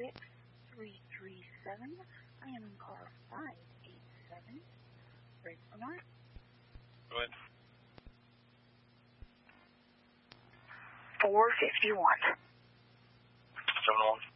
6337. I am in car 587. Ready for Mark? Go ahead. 451. 71.